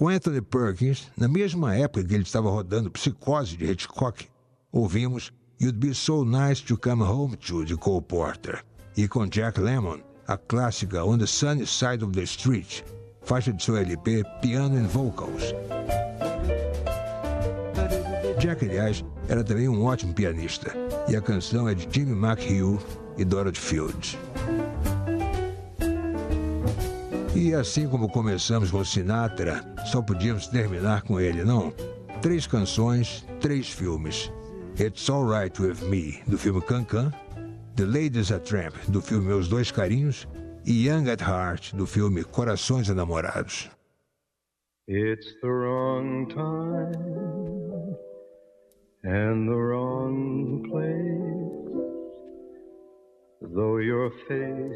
Com Anthony Perkins, na mesma época que ele estava rodando Psicose de Hitchcock, ouvimos You'd Be So Nice to Come Home To de Cole Porter. E com Jack Lemmon, a clássica On the Sunny Side of the Street, faixa de seu LP Piano and Vocals. Jack, aliás, era também um ótimo pianista, e a canção é de Jimmy McHugh e Dorothy Fields. E assim como começamos com Sinatra, só podíamos terminar com ele, não? 3 canções, 3 filmes. It's Alright With Me, do filme Can-Can, The Ladies a Tramp, do filme Meus Dois Carinhos, e Young at Heart, do filme Corações Enamorados. It's the wrong time and the wrong place, though your face